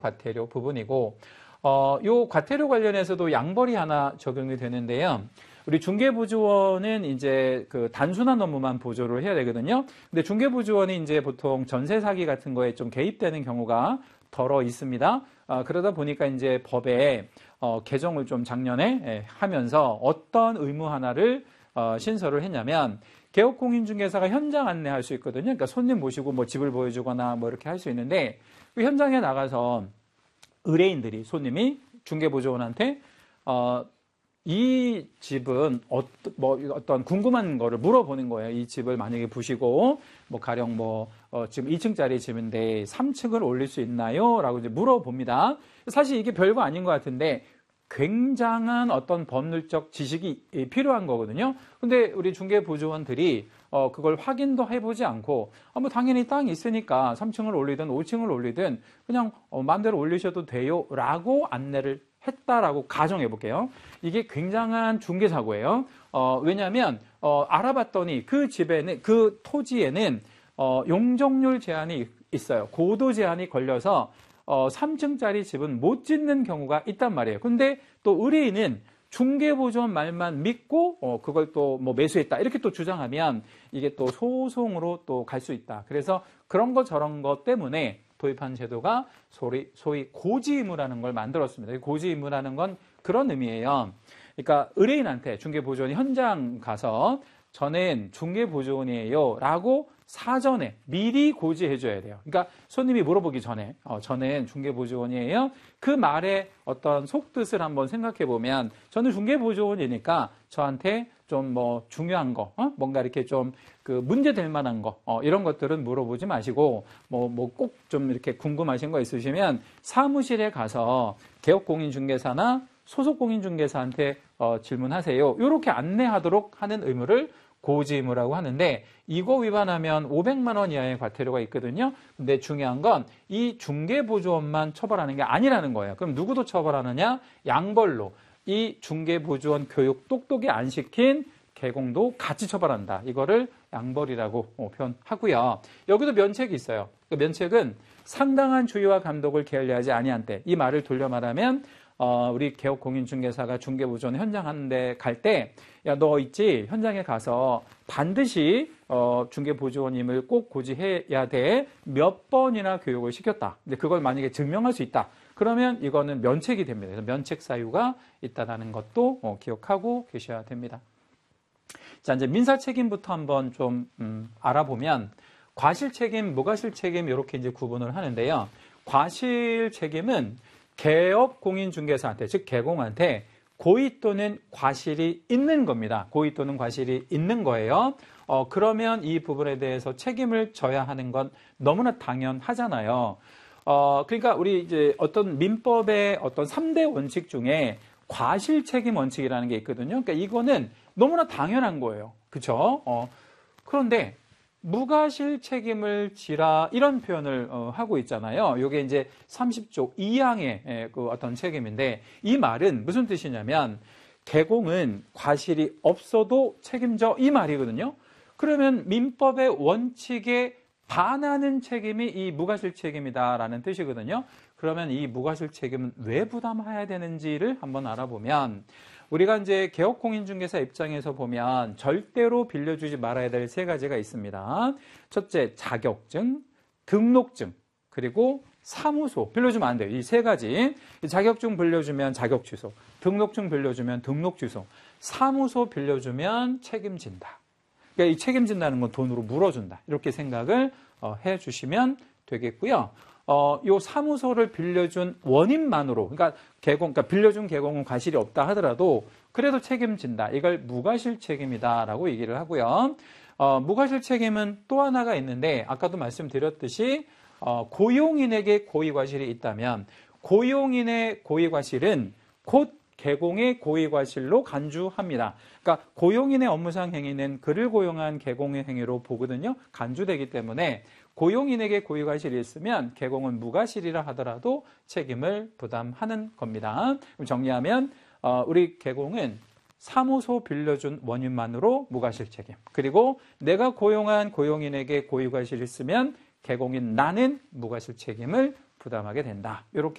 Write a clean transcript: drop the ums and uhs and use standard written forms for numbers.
과태료 부분이고, 요 과태료 관련해서도 양벌이 하나 적용이 되는데요. 우리 중개보조원은 이제 그 단순한 업무만 보조를 해야 되거든요. 근데 중개보조원이 이제 보통 전세 사기 같은 거에 좀 개입되는 경우가 덜어 있습니다. 그러다 보니까 이제 법에 개정을 좀 작년에 하면서 어떤 의무 하나를 신설을 했냐면, 개업공인중개사가 현장 안내할 수 있거든요. 그러니까 손님 모시고 뭐 집을 보여주거나 뭐 이렇게 할 수 있는데, 그 현장에 나가서 의뢰인들이, 손님이 중개보조원한테 이 집은 어떤 궁금한 거를 물어보는 거예요. 이 집을 만약에 보시고 뭐 가령 지금 2층짜리 집인데 3층을 올릴 수 있나요? 라고 이제 물어봅니다. 사실 이게 별거 아닌 것 같은데 굉장한 어떤 법률적 지식이 필요한 거거든요. 근데 우리 중개보조원들이 그걸 확인도 해보지 않고 뭐 당연히 땅이 있으니까 3층을 올리든 5층을 올리든 그냥 마음대로 올리셔도 돼요 라고 안내를 했다라고 가정해 볼게요. 이게 굉장한 중개사고예요. 왜냐하면 알아봤더니 그 집에는, 그 토지에는 용적률 제한이 있어요. 고도 제한이 걸려서 3층짜리 집은 못 짓는 경우가 있단 말이에요. 근데 또 의뢰인은 중개보조원 말만 믿고 그걸 또 뭐 매수했다 이렇게 또 주장하면 이게 또 소송으로 또 갈 수 있다. 그래서 그런 거 저런 것 때문에 도입한 제도가 소위 고지의무라는 걸 만들었습니다. 고지의무라는 건 그런 의미예요. 그러니까 의뢰인한테 중개보조원이 현장 가서 저는 중개보조원이에요 라고 사전에 미리 고지해줘야 돼요. 그러니까 손님이 물어보기 전에 저는 중개보조원이에요. 그 말의 어떤 속뜻을 한번 생각해 보면, 저는 중개보조원이니까 저한테 좀 뭐 중요한 거, 뭔가 이렇게 좀 그 문제될 만한 거, 이런 것들은 물어보지 마시고, 꼭 좀 이렇게 궁금하신 거 있으시면 사무실에 가서 개업공인중개사나 소속공인중개사한테 질문하세요. 이렇게 안내하도록 하는 의무를 고지의무라고 하는데, 이거 위반하면 500만 원 이하의 과태료가 있거든요. 근데 중요한 건 이 중개보조원만 처벌하는 게 아니라는 거예요. 그럼 누구도 처벌하느냐? 양벌로 이 중개보조원 교육 똑똑히 안 시킨 개공도 같이 처벌한다. 이거를 양벌이라고 표현하고요. 여기도 면책이 있어요. 그 면책은 상당한 주의와 감독을 게을리하지 아니한 때. 이 말을 돌려 말하면 우리 개업공인중개사가 중개보조원 현장 하는데 갈 때, 야, 너 있지? 현장에 가서 반드시 중개보조원임을 꼭 고지해야 돼. 몇 번이나 교육을 시켰다. 근데 그걸 만약에 증명할 수 있다. 그러면 이거는 면책이 됩니다. 그래서 면책 사유가 있다는 것도 기억하고 계셔야 됩니다. 자, 이제 민사 책임부터 한번 좀 알아보면, 과실 책임, 무과실 책임 이렇게 이제 구분을 하는데요. 과실 책임은 개업공인중개사한테, 즉 개공한테 고의 또는 과실이 있는 겁니다. 고의 또는 과실이 있는 거예요. 그러면 이 부분에 대해서 책임을 져야 하는 건 너무나 당연하잖아요. 그러니까 우리 이제 어떤 민법의 어떤 3대 원칙 중에 과실 책임 원칙이라는 게 있거든요. 그러니까 이거는 너무나 당연한 거예요. 그렇죠? 그런데 무과실 책임을 지라 이런 표현을 하고 있잖아요. 이게 이제 30조 2항의 그 어떤 책임인데, 이 말은 무슨 뜻이냐면 개공은 과실이 없어도 책임져 이 말이거든요. 그러면 민법의 원칙에 반하는 책임이 이 무과실 책임이다라는 뜻이거든요. 그러면 이 무과실 책임은 왜 부담해야 되는지를 한번 알아보면, 우리가 이제 개업공인중개사 입장에서 보면 절대로 빌려주지 말아야 될 3가지가 있습니다. 첫째, 자격증, 등록증, 그리고 사무소. 빌려주면 안 돼요. 이 3가지. 자격증 빌려주면 자격 취소, 등록증 빌려주면 등록 취소, 사무소 빌려주면 책임진다. 그러니까 이 책임진다는 건 돈으로 물어준다. 이렇게 생각을 해주시면 되겠고요. 요 사무소를 빌려준 원인만으로, 그러니까 빌려준 개공은 과실이 없다 하더라도 그래도 책임진다. 이걸 무과실 책임이다라고 얘기를 하고요. 무과실 책임은 또 하나가 있는데, 아까도 말씀드렸듯이 고용인에게 고의과실이 있다면 고용인의 고의과실은 곧 개공의 고의과실로 간주합니다. 그러니까 고용인의 업무상 행위는 그를 고용한 개공의 행위로 보거든요. 간주되기 때문에 고용인에게 고의과실이 있으면 개공은 무과실이라 하더라도 책임을 부담하는 겁니다. 그럼 정리하면 우리 개공은 사무소 빌려준 원인만으로 무과실 책임, 그리고 내가 고용한 고용인에게 고의과실이 있으면 개공인 나는 무과실 책임을 부담하게 된다. 이렇게